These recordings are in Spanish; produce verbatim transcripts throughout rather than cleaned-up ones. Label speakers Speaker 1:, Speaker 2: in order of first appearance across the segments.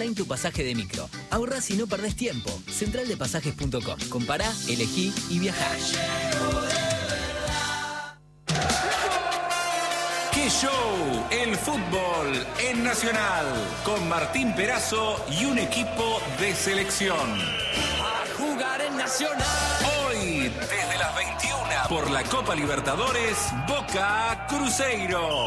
Speaker 1: online tu pasaje de micro. Ahorrás y no perdés tiempo. central de pasajes punto com. Compará, elegí y viajá.
Speaker 2: ¡Qué show! El fútbol en Nacional, con Martín Perazo y un equipo de selección.
Speaker 3: A jugar en Nacional.
Speaker 2: Hoy, desde las veintiuna, por la Copa Libertadores, Boca Cruzeiro.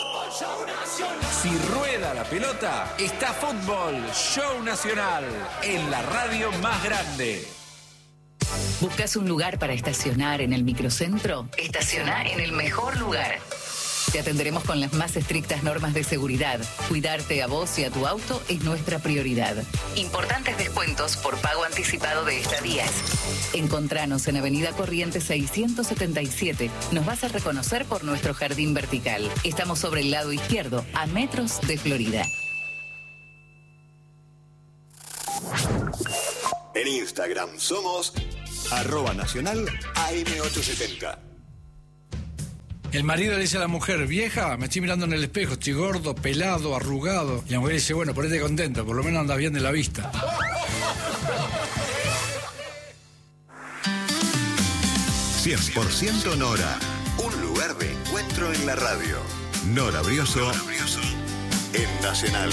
Speaker 2: Si rueda la pelota, está Fútbol Show Nacional, en la radio más grande.
Speaker 4: ¿Buscas un lugar para estacionar en el microcentro? Estaciona en el mejor lugar. Te atenderemos con las más estrictas normas de seguridad. Cuidarte a vos y a tu auto es nuestra prioridad. Importantes descuentos por pago anticipado de estadías. Encontranos en Avenida Corrientes seiscientos setenta y siete. Nos vas a reconocer por nuestro jardín vertical. Estamos sobre el lado izquierdo, a metros de Florida.
Speaker 5: En Instagram somos arroba nacional A M ochocientos setenta.
Speaker 6: El marido le dice a la mujer: vieja, me estoy mirando en el espejo, estoy gordo, pelado, arrugado. Y la mujer dice: bueno, ponete contenta, por lo menos andas bien de la vista.
Speaker 5: cien por ciento Nora, un lugar de encuentro en la radio. Nora Brioso, Nora Brioso. En Nacional.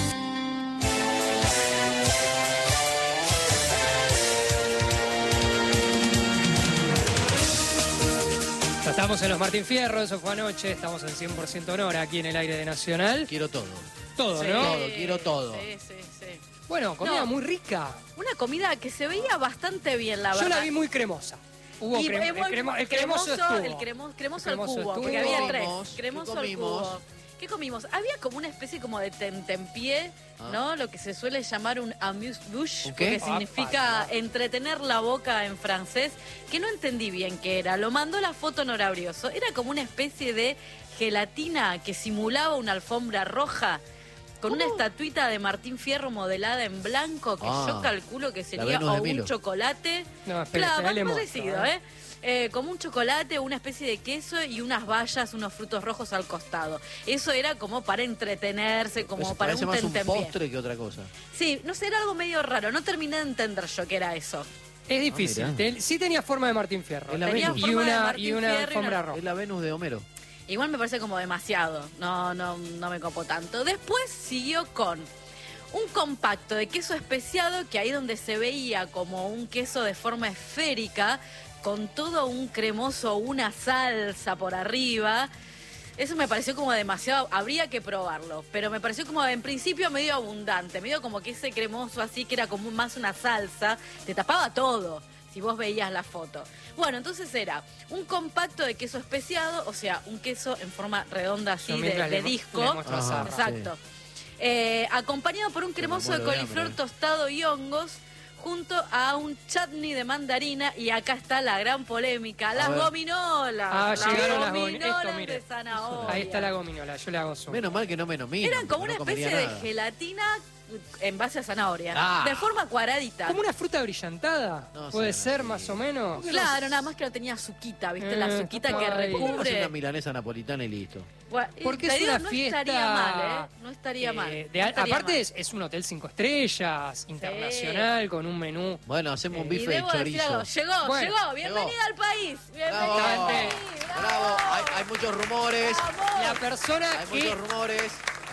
Speaker 7: Estamos en los Martín Fierro, eso fue anoche, estamos en cien por ciento Nora aquí en el aire de Nacional.
Speaker 8: Quiero todo.
Speaker 7: Todo,
Speaker 9: Sí,
Speaker 7: ¿no?
Speaker 8: Todo, quiero todo.
Speaker 9: Sí, sí, sí.
Speaker 7: Bueno, comida
Speaker 9: No.
Speaker 7: muy rica.
Speaker 9: Una comida que se veía bastante bien, la
Speaker 7: Yo
Speaker 9: verdad.
Speaker 7: la vi muy cremosa. Hubo
Speaker 9: Y,
Speaker 7: crem-
Speaker 9: eh,
Speaker 7: el, cremo- el cremoso estuvo.
Speaker 9: el cremo- cremoso
Speaker 7: El
Speaker 9: al
Speaker 7: cremoso
Speaker 9: cubo,
Speaker 7: estuvo.
Speaker 9: porque había
Speaker 8: ¿Qué
Speaker 9: tres.
Speaker 8: comimos?
Speaker 9: Cremoso
Speaker 8: ¿Qué
Speaker 9: al
Speaker 8: comimos?
Speaker 9: cubo. ¿Qué comimos? Había como una especie como de tentempié,
Speaker 8: Ah.
Speaker 9: ¿no? Lo que se suele llamar un amuse-bouche,
Speaker 8: ¿Un qué?
Speaker 9: que significa
Speaker 7: Ah,
Speaker 9: entretener la boca en francés, que no entendí bien qué era. Lo mandó la foto Nora Brioso. Era como una especie de gelatina que simulaba una alfombra roja, con una estatuita de Martín Fierro modelada en blanco, que
Speaker 8: Ah,
Speaker 9: yo calculo que
Speaker 8: la
Speaker 9: sería
Speaker 8: Venus de
Speaker 9: o un
Speaker 8: Milo.
Speaker 9: chocolate.
Speaker 7: No, espera,
Speaker 9: Claro,
Speaker 7: espera, le
Speaker 9: más
Speaker 7: muestro,
Speaker 9: parecido,
Speaker 7: ¿eh?
Speaker 9: ¿eh? Eh, como un chocolate, una especie de queso y unas bayas, unos frutos rojos al costado. Eso era como para entretenerse, como
Speaker 8: Eso
Speaker 9: para
Speaker 8: parece
Speaker 9: un
Speaker 8: más un
Speaker 9: tentempié.
Speaker 8: postre que otra cosa.
Speaker 9: Sí, no sé, era algo medio raro. No terminé de entender yo qué era eso.
Speaker 7: Es difícil.
Speaker 8: Ah, mirá.
Speaker 7: Ten- sí tenía forma de Martín Fierro.
Speaker 8: Es la
Speaker 9: Tenía
Speaker 8: Venus.
Speaker 7: Y
Speaker 9: forma de
Speaker 7: una,
Speaker 9: Martín
Speaker 7: y una
Speaker 9: Fierro y
Speaker 7: alfombra
Speaker 9: una-
Speaker 7: roja.
Speaker 8: Es la Venus de Homero.
Speaker 9: Igual me parece como demasiado. No, no, no me copó tanto. Después siguió con un compacto de queso especiado, que ahí donde se veía como un queso de forma esférica, con todo un cremoso, una salsa por arriba. Eso me pareció como demasiado, habría que probarlo, pero me pareció como en principio medio abundante, medio como que ese cremoso así, que era como más una salsa, te tapaba todo si vos veías la foto. Bueno, entonces era un compacto de queso especiado, o sea, un queso en forma redonda así
Speaker 7: Yo
Speaker 9: de,
Speaker 7: mientras
Speaker 9: de
Speaker 7: le mu-
Speaker 9: disco.
Speaker 7: le muestro a Sara.
Speaker 9: Exacto. Eh, acompañado por un cremoso de
Speaker 8: muero de
Speaker 9: coliflor
Speaker 8: hambre.
Speaker 9: tostado y hongos, junto a un chutney de mandarina, y acá está la gran polémica, las
Speaker 8: ver.
Speaker 9: gominolas.
Speaker 7: Ah,
Speaker 9: las
Speaker 7: llegaron las gominolas.
Speaker 9: gominolas
Speaker 7: Esto, mire.
Speaker 9: de zanahoria.
Speaker 7: Ahí está la gominola, yo le hago zoom.
Speaker 8: Menos mal que no me nominan.
Speaker 9: Eran como
Speaker 8: porque
Speaker 9: una
Speaker 8: no comería
Speaker 9: especie de
Speaker 8: nada.
Speaker 9: gelatina en base a zanahoria,
Speaker 8: Ah.
Speaker 9: de forma cuadradita.
Speaker 7: Como una fruta brillantada.
Speaker 8: No,
Speaker 7: Puede
Speaker 8: sí,
Speaker 7: ser
Speaker 8: sí.
Speaker 7: más o menos.
Speaker 9: Claro, nada más que no tenía azuquita, ¿viste? La
Speaker 7: Eh,
Speaker 9: azuquita que
Speaker 7: ay.
Speaker 8: ¿Por qué no hacer
Speaker 9: recubre.
Speaker 8: una milanesa napolitana y listo?
Speaker 9: Bueno,
Speaker 7: Porque
Speaker 9: te
Speaker 7: es
Speaker 9: digo,
Speaker 7: una
Speaker 9: no
Speaker 7: fiesta.
Speaker 9: estaría mal, ¿eh? No estaría
Speaker 7: eh,
Speaker 9: mal.
Speaker 7: de
Speaker 9: no
Speaker 7: al-
Speaker 9: estaría
Speaker 7: aparte
Speaker 9: mal.
Speaker 7: es, es un hotel cinco estrellas, internacional, con un menú.
Speaker 8: Bueno, hacemos un
Speaker 9: Y
Speaker 8: bife de
Speaker 9: debo decir algo,
Speaker 8: chorizo.
Speaker 9: llegó,
Speaker 7: Bueno,
Speaker 9: llegó, bienvenida al país. Bienvenida
Speaker 8: Bravo,
Speaker 9: al país.
Speaker 8: bravo. Hay, hay muchos rumores.
Speaker 7: La persona
Speaker 8: Hay
Speaker 7: que
Speaker 8: muchos rumores.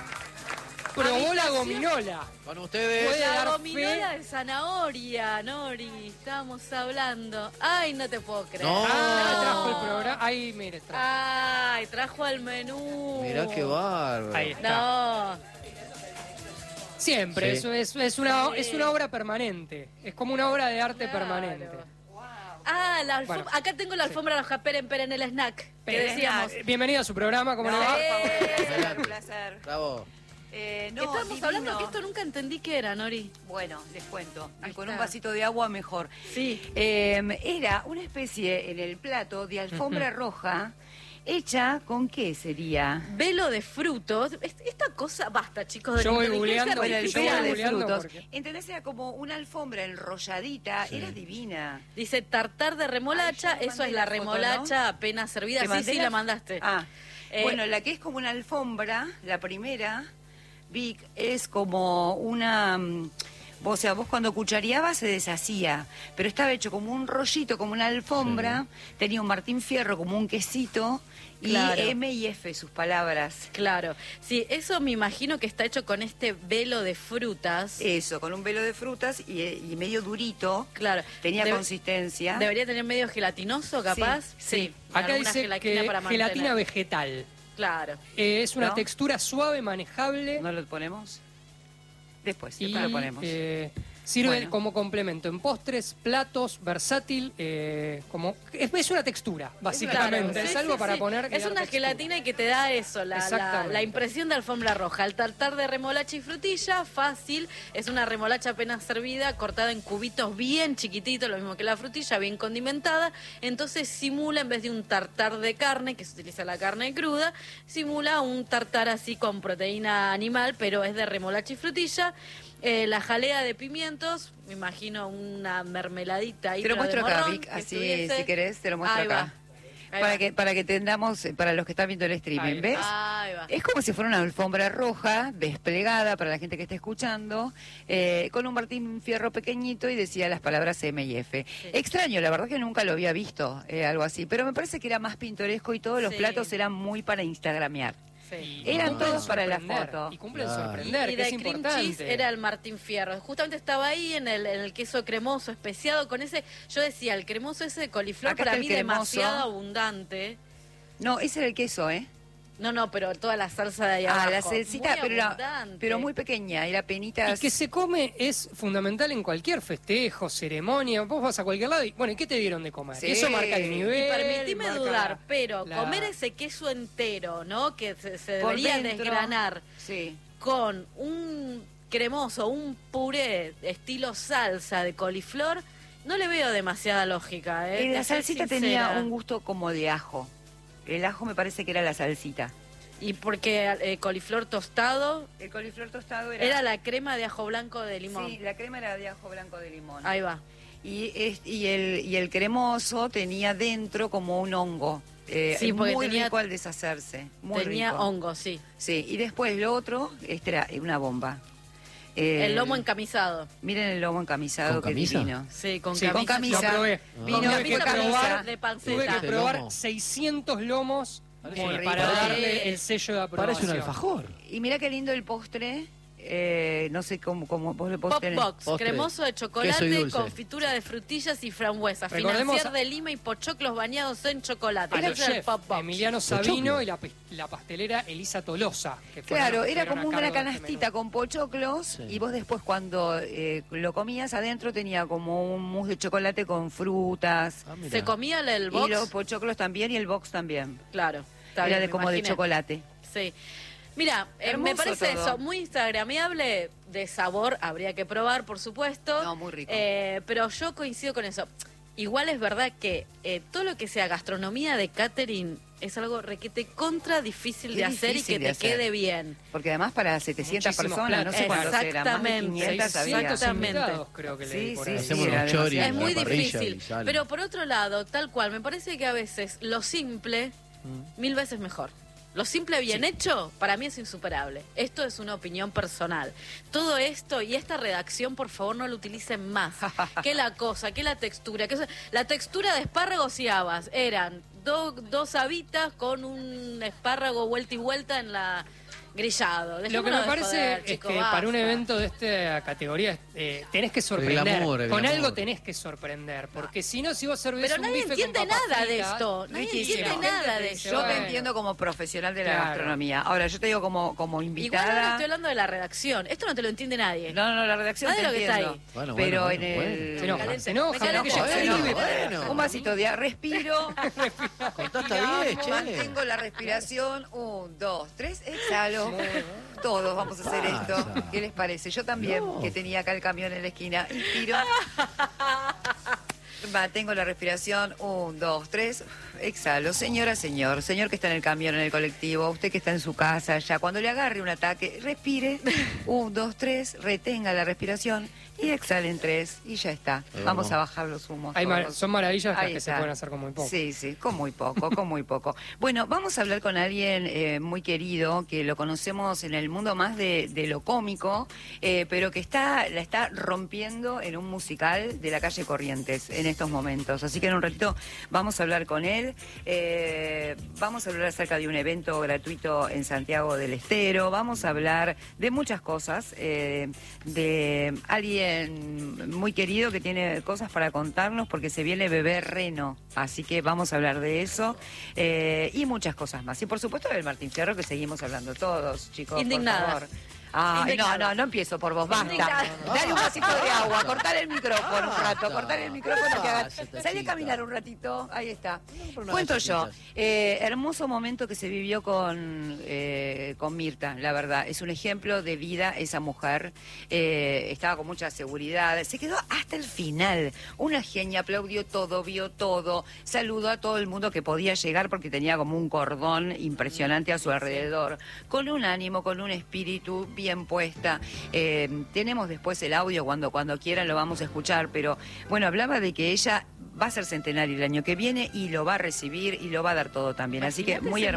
Speaker 7: probó la
Speaker 9: Habitación.
Speaker 7: gominola.
Speaker 8: Con ustedes.
Speaker 7: Puede dar
Speaker 9: La
Speaker 7: fe.
Speaker 9: gominola de zanahoria, Nori, estábamos hablando. Ay, no te puedo creer.
Speaker 8: No.
Speaker 7: Ah, trajo el programa. Ahí, mire, trajo.
Speaker 9: Ay, trajo al menú.
Speaker 8: Mirá qué bárbaro.
Speaker 7: Ahí está.
Speaker 9: No.
Speaker 7: Siempre,
Speaker 8: Sí.
Speaker 7: eso es, es, una,
Speaker 9: Sí.
Speaker 7: es una obra permanente. Es como una obra de arte
Speaker 9: Claro.
Speaker 7: permanente.
Speaker 9: Ah, la alfom-
Speaker 7: Bueno,
Speaker 9: acá tengo la alfombra roja, peren, peren, el snack. Que
Speaker 7: Pero,
Speaker 9: decíamos.
Speaker 7: eh, Bienvenido a su programa, ¿cómo le
Speaker 10: No,
Speaker 7: va?
Speaker 10: por favor,
Speaker 8: Adelante.
Speaker 10: un placer.
Speaker 8: Bravo.
Speaker 10: Eh, no,
Speaker 9: Estábamos
Speaker 10: divino.
Speaker 9: hablando que esto nunca entendí qué era, Nori.
Speaker 10: Bueno, les cuento. Y
Speaker 9: Ahí
Speaker 10: con
Speaker 9: está.
Speaker 10: un vasito de agua mejor.
Speaker 9: Sí.
Speaker 10: Eh, era una especie en el plato de alfombra roja hecha con qué sería.
Speaker 9: Velo de frutos. Es- Esta cosa, basta, chicos, de
Speaker 7: Yo
Speaker 9: la
Speaker 7: voy
Speaker 9: inteligencia
Speaker 7: googleando,
Speaker 10: Bueno, el
Speaker 7: yo
Speaker 9: artificial.
Speaker 7: voy
Speaker 10: velo de
Speaker 7: googleando
Speaker 10: frutos.
Speaker 7: porque-
Speaker 10: ¿Entendés? Era como una alfombra enrolladita.
Speaker 8: Sí.
Speaker 10: Era divina.
Speaker 9: Dice tartar de remolacha,
Speaker 10: Ay, yo te
Speaker 9: eso
Speaker 10: mandé
Speaker 9: es la
Speaker 10: la foto,
Speaker 9: remolacha apenas servida.
Speaker 10: ¿Te
Speaker 9: Sí,
Speaker 10: mandé
Speaker 9: sí,
Speaker 10: la-
Speaker 9: la mandaste.
Speaker 10: Ah,
Speaker 9: Eh,
Speaker 10: bueno, la que es como una alfombra, la primera, Vic, es como una... O sea, vos cuando cuchareabas se deshacía, pero estaba hecho como un rollito, como una alfombra, sí. Tenía un Martín Fierro como un quesito, claro. Y M y F, sus palabras.
Speaker 9: Claro, sí, eso me imagino que está hecho con este velo de frutas.
Speaker 10: Eso, con un velo de frutas y, y medio durito.
Speaker 9: Claro.
Speaker 10: Tenía
Speaker 9: Debe,
Speaker 10: consistencia.
Speaker 9: ¿Debería tener medio gelatinoso, capaz?
Speaker 10: Sí. sí.
Speaker 9: sí.
Speaker 7: Acá dice que para gelatina vegetal.
Speaker 9: Claro.
Speaker 7: Eh, es una
Speaker 10: ¿No?
Speaker 7: textura suave, manejable.
Speaker 10: ¿No lo ponemos? Después,
Speaker 7: y,
Speaker 10: después lo ponemos.
Speaker 7: Eh, sirve
Speaker 10: bueno.
Speaker 7: como complemento en postres, platos, versátil, eh, como es, es una textura, básicamente.
Speaker 9: Claro,
Speaker 7: es
Speaker 9: sí,
Speaker 7: algo
Speaker 9: sí,
Speaker 7: para
Speaker 9: sí.
Speaker 7: poner.
Speaker 9: Es una
Speaker 7: textura.
Speaker 9: gelatina y que te da eso, la, la, la impresión de alfombra roja. El tartar de remolacha y frutilla, fácil. Es una remolacha apenas servida, cortada en cubitos bien chiquititos, lo mismo que la frutilla, bien condimentada. Entonces simula, en vez de un tartar de carne, que se utiliza la carne cruda, simula un tartar así con proteína animal, pero es de remolacha y frutilla. Eh, la jalea de pimientos, me imagino una mermeladita ahí.
Speaker 10: Te lo muestro acá,
Speaker 9: morrón,
Speaker 10: Vic, así
Speaker 9: estuviese...
Speaker 10: si querés, te lo muestro
Speaker 9: ahí
Speaker 10: acá.
Speaker 9: Va. Ahí
Speaker 10: para
Speaker 9: va.
Speaker 10: que para que tengamos, para los que están viendo el streaming,
Speaker 7: Ahí.
Speaker 10: ¿ves?
Speaker 9: Ahí va.
Speaker 10: Es como si fuera una alfombra roja, desplegada para la gente que está escuchando, eh, con un Martín Fierro pequeñito y decía las palabras M y F. Sí. Extraño, la verdad que nunca lo había visto, eh, algo así, pero me parece que era más pintoresco y todos los
Speaker 9: sí.
Speaker 10: platos eran muy para instagramear.
Speaker 9: Sí.
Speaker 10: Eran todos para la foto.
Speaker 7: Y cumplen
Speaker 8: Claro.
Speaker 7: sorprender,
Speaker 9: Y
Speaker 7: que
Speaker 9: de
Speaker 7: es
Speaker 9: cream
Speaker 7: importante.
Speaker 9: cheese era el Martín Fierro. Justamente estaba ahí en el, en el queso cremoso especiado con ese. Yo decía, el cremoso ese de coliflor
Speaker 10: Acá
Speaker 9: para
Speaker 10: está
Speaker 9: mí
Speaker 10: el cremoso.
Speaker 9: demasiado abundante.
Speaker 10: No, ese era el queso, ¿eh?
Speaker 9: No, no, pero toda la salsa de ahí
Speaker 10: Ah,
Speaker 9: abajo.
Speaker 10: la salsita,
Speaker 9: muy
Speaker 10: pero, era,
Speaker 9: abundante.
Speaker 10: pero muy pequeña, era penitas.
Speaker 7: Y que se come es fundamental en cualquier festejo, ceremonia. Vos vas a cualquier lado y, bueno, ¿y qué te dieron de comer?
Speaker 10: Sí.
Speaker 7: Y eso marca el nivel.
Speaker 9: Y permitime
Speaker 7: marca
Speaker 9: dudar,
Speaker 7: la-
Speaker 9: pero
Speaker 7: la-
Speaker 9: comer ese queso entero, ¿no? Que se, se
Speaker 10: Por
Speaker 9: debería
Speaker 10: dentro.
Speaker 9: desgranar
Speaker 10: Sí.
Speaker 9: con un cremoso, un puré estilo salsa de coliflor, no le veo demasiada lógica, ¿eh?
Speaker 10: Y la
Speaker 9: Te soy
Speaker 10: salsita
Speaker 9: sincera.
Speaker 10: tenía un gusto como de ajo. El ajo me parece que era la salsita.
Speaker 9: Y porque eh, coliflor tostado
Speaker 10: El coliflor tostado era...
Speaker 9: era la crema de ajo blanco de limón.
Speaker 10: Sí, la crema era de ajo blanco de limón.
Speaker 9: Ahí va.
Speaker 10: Y, es- y, el, y el cremoso tenía dentro como un hongo. Eh,
Speaker 9: Sí, porque
Speaker 10: muy
Speaker 9: tenía-
Speaker 10: rico al deshacerse. Muy
Speaker 9: Tenía
Speaker 10: rico.
Speaker 9: hongo, sí.
Speaker 10: Sí, y después lo otro, este era una bomba. Eh,
Speaker 9: El lomo encamisado.
Speaker 10: Miren el lomo encamisado,
Speaker 8: ¿Con
Speaker 10: que
Speaker 8: camisa?
Speaker 10: divino.
Speaker 9: Sí, con
Speaker 10: Sí,
Speaker 9: camisa.
Speaker 10: con camisa.
Speaker 7: Lo probé.
Speaker 10: Vino
Speaker 9: Con
Speaker 7: Tuve
Speaker 9: camisa
Speaker 7: que
Speaker 10: con
Speaker 9: para
Speaker 7: probar,
Speaker 9: usar de
Speaker 7: tuve
Speaker 9: panceta.
Speaker 7: que probar
Speaker 8: lomo.
Speaker 7: seiscientos lomos
Speaker 8: Parece
Speaker 7: eh,
Speaker 10: un
Speaker 7: para
Speaker 10: rico.
Speaker 7: darle el sello de aprobación.
Speaker 8: Parece un alfajor.
Speaker 10: Y mira qué lindo el postre. Eh, no sé cómo, cómo vos le
Speaker 9: Pop
Speaker 10: postre.
Speaker 9: box,
Speaker 8: Postre.
Speaker 9: cremoso de
Speaker 8: Queso y
Speaker 9: chocolate,
Speaker 8: dulce.
Speaker 9: confitura de frutillas y frambuesa,
Speaker 7: Recordemos
Speaker 9: financiar
Speaker 7: a-
Speaker 9: de lima y pochoclos bañados en chocolate.
Speaker 7: A
Speaker 9: Ese
Speaker 7: los
Speaker 9: es el
Speaker 7: chefs,
Speaker 9: pop box.
Speaker 7: Emiliano Sabino y la, pe- la pastelera Elisa Tolosa. Que fueron
Speaker 10: Claro,
Speaker 7: los que
Speaker 10: era
Speaker 7: estuvieron
Speaker 10: como
Speaker 7: a
Speaker 10: una
Speaker 7: cargo de este
Speaker 10: canastita
Speaker 7: menú.
Speaker 10: con pochoclos
Speaker 8: Sí.
Speaker 10: y vos después cuando eh, lo comías adentro tenía como un mousse de chocolate con frutas.
Speaker 8: Ah, mira.
Speaker 9: ¿Se comía el, el box?
Speaker 10: Y los pochoclos también y el box también.
Speaker 9: Claro. está
Speaker 10: Era
Speaker 9: bien,
Speaker 10: de
Speaker 9: me
Speaker 10: como de
Speaker 9: imaginé.
Speaker 10: chocolate.
Speaker 9: Sí. Mira, eh, me
Speaker 10: Hermoso
Speaker 9: parece
Speaker 10: todo.
Speaker 9: eso muy instagramiable, de sabor, habría que probar, por supuesto.
Speaker 10: No, muy rico.
Speaker 9: Eh, pero yo coincido con eso. Igual es verdad que eh, todo lo que sea gastronomía de catering es algo requete contra difícil
Speaker 10: Qué
Speaker 9: de hacer y
Speaker 10: difícil
Speaker 9: que
Speaker 10: de
Speaker 9: te
Speaker 10: hacer.
Speaker 9: quede bien.
Speaker 10: Porque además para setecientas
Speaker 7: Muchísimos
Speaker 10: personas, no sé
Speaker 7: platos.
Speaker 10: cuántos eran, más de
Speaker 9: Exactamente.
Speaker 10: quinientas había.
Speaker 7: seiscientos
Speaker 9: Exactamente.
Speaker 7: invitados, creo que
Speaker 10: Sí,
Speaker 7: leí por
Speaker 10: sí,
Speaker 7: ahí.
Speaker 10: sí,
Speaker 8: Hacemos
Speaker 10: era
Speaker 8: unos choris
Speaker 10: demasiado.
Speaker 9: Es muy
Speaker 8: en la parrilla
Speaker 9: difícil.
Speaker 8: y sale.
Speaker 9: Pero por otro lado, tal cual, me parece que a veces lo simple, mil veces mejor. Lo simple bien hecho, para mí es insuperable. Esto es una opinión personal. Todo esto y esta redacción, por favor, no lo utilicen más. Que la cosa, que la textura. Que eso- la textura de espárragos y habas eran do- dos habitas con un espárrago vuelta y vuelta en la grillado.
Speaker 7: Lo que
Speaker 9: Dejémonos
Speaker 7: me
Speaker 9: de
Speaker 7: parece
Speaker 9: joder,
Speaker 7: es
Speaker 9: chico,
Speaker 7: que para un
Speaker 9: basta.
Speaker 7: evento de esta categoría eh, tenés que sorprender.
Speaker 8: glamour, el
Speaker 7: Con
Speaker 8: glamour.
Speaker 7: algo tenés que sorprender. Porque si no, si vos servís
Speaker 9: Pero
Speaker 7: un
Speaker 9: nadie
Speaker 7: bife
Speaker 9: entiende
Speaker 7: con papas
Speaker 9: nada de
Speaker 7: fritas,
Speaker 9: esto. Nadie
Speaker 7: riquísimo.
Speaker 9: entiende
Speaker 7: La
Speaker 9: nada
Speaker 7: gente
Speaker 9: de
Speaker 7: te dice,
Speaker 9: esto.
Speaker 10: Yo te
Speaker 7: bueno,
Speaker 10: entiendo como profesional de la
Speaker 7: Claro.
Speaker 10: gastronomía. Ahora, yo te digo como, como
Speaker 9: Igual ahora
Speaker 10: invitada.
Speaker 9: estoy hablando de la redacción. Esto no te lo entiende nadie.
Speaker 10: No, no, no, la redacción
Speaker 9: Nadie
Speaker 10: te
Speaker 9: lo que está
Speaker 10: entiendo.
Speaker 9: ahí.
Speaker 8: Bueno,
Speaker 10: Pero
Speaker 8: bueno,
Speaker 10: en
Speaker 8: bueno,
Speaker 10: el...
Speaker 7: Se enoja,
Speaker 9: Caliente.
Speaker 7: se enoja.
Speaker 9: Me
Speaker 7: porque
Speaker 9: caliente.
Speaker 7: ella
Speaker 8: Bueno,
Speaker 7: escribe.
Speaker 8: bueno.
Speaker 10: Un vasito de respiro.
Speaker 8: Contasta bien, che.
Speaker 10: Mantengo la respiración. Un, dos, tres, exhalo. Todos vamos a hacer esto.
Speaker 8: Pasa.
Speaker 10: ¿Qué les parece? Yo también,
Speaker 8: No.
Speaker 10: que tenía acá el camión en la esquina. Inspiro. Mantengo la respiración. Un, dos, tres. Exhalo. Señora, señor. Señor que está en el camión, en el colectivo. Usted que está en su casa ya. Cuando le agarre un ataque, respire. Un, dos, tres. Retenga la respiración. Y exhalen tres. Y ya está. Vamos a bajar los humos.
Speaker 7: Hay mar- son maravillas las
Speaker 10: Ahí
Speaker 7: que
Speaker 10: está.
Speaker 7: se pueden hacer con muy poco.
Speaker 10: Sí, sí, con muy poco, con muy poco. Bueno, vamos a hablar con alguien eh, muy querido, que lo conocemos en el mundo más de, de lo cómico, eh, pero que está la está rompiendo en un musical de la calle Corrientes en estos momentos. Así que en un ratito vamos a hablar con él. Eh, vamos a hablar acerca de un evento gratuito en Santiago del Estero. Vamos a hablar de muchas cosas, eh, de alguien muy querido que tiene cosas para contarnos porque se viene Bebé Reno, así que vamos a hablar de eso eh, y muchas cosas más. Y por supuesto del Martín Fierro, que seguimos hablando todos, chicos.
Speaker 9: Indignada.
Speaker 10: Por favor. Ah, no, no, no empiezo por vos, basta. Dale un vasito de agua, cortar el micrófono un rato, cortar el micrófono, que haga... Salí a caminar un ratito, ahí está. Cuento yo, eh, hermoso momento que se vivió con, eh, con Mirta, la verdad. Es un ejemplo de vida esa mujer, eh, estaba con mucha seguridad, se quedó hasta el final. Una genia, aplaudió todo, vio todo, saludó a todo el mundo que podía llegar porque tenía como un cordón impresionante a su alrededor, con un ánimo, con un espíritu bien puesta. Eh, tenemos después el audio, cuando, cuando quieran lo vamos a escuchar, pero bueno, hablaba de que ella va a ser centenario el año que viene y lo va a recibir y lo va a dar todo también. Así que muy hermoso.